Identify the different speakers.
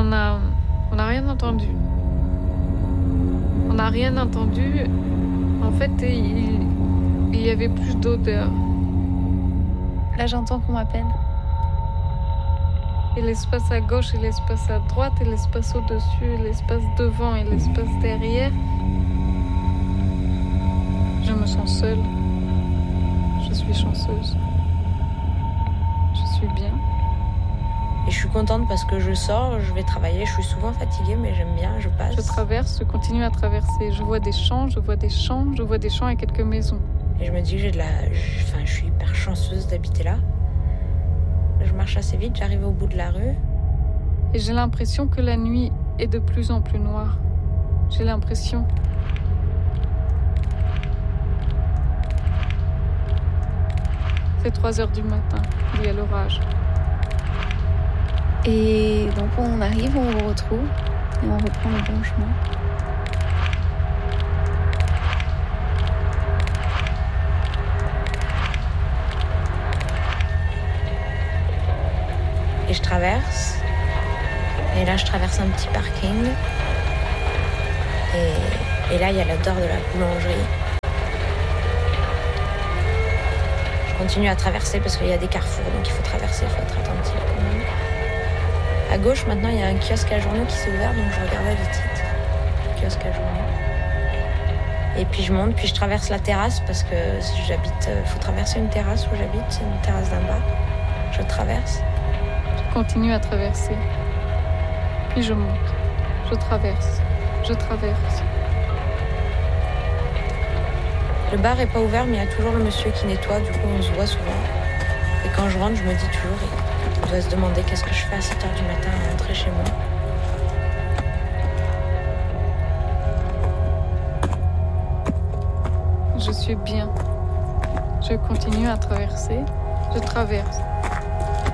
Speaker 1: on n'a rien entendu. On n'a rien entendu. En fait, il y avait plus d'odeur.
Speaker 2: Là, j'entends qu'on m'appelle.
Speaker 1: Et l'espace à gauche et l'espace à droite et l'espace au-dessus et l'espace devant et l'espace derrière. Je me sens seule. Je suis chanceuse. Je suis bien.
Speaker 3: Et je suis contente parce que je sors, je vais travailler, je suis souvent fatiguée mais j'aime bien, je passe.
Speaker 1: Je traverse, je continue à traverser. Je vois des champs, je vois des champs, je vois des champs et quelques maisons.
Speaker 3: Et je me dis que je suis hyper chanceuse d'habiter là. Je marche assez vite, j'arrive au bout de la rue.
Speaker 1: Et j'ai l'impression que la nuit est de plus en plus noire. J'ai l'impression. C'est 3h du matin, il y a l'orage.
Speaker 2: Et donc on arrive, on vous retrouve et on reprend le bon chemin.
Speaker 3: Et je traverse. Et là, je traverse un petit parking. Et là, il y a l'odeur de la boulangerie. Je continue à traverser parce qu'il y a des carrefours, donc il faut traverser, il faut être attentif quand même. À gauche, maintenant, il y a un kiosque à journaux qui s'est ouvert, donc je regardais les titres. Kiosque à journaux. Et puis je monte, puis je traverse la terrasse parce que j'habite. Faut traverser une terrasse où j'habite, c'est une terrasse d'un bar. Je traverse.
Speaker 1: Je continue à traverser. Puis je monte. Je traverse. Je traverse.
Speaker 3: Le bar est pas ouvert, mais il y a toujours le monsieur qui nettoie, du coup on se voit souvent. Et quand je rentre, je me dis toujours, il doit se demander qu'est-ce que je fais à 7h du matin à rentrer chez moi.
Speaker 1: Je suis bien. Je continue à traverser. Je traverse.